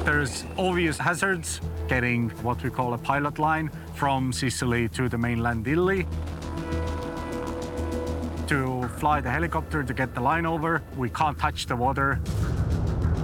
There's obvious hazards getting what we call a pilot line from Sicily to the mainland Italy. To fly the helicopter to get the line over, we can't touch the water.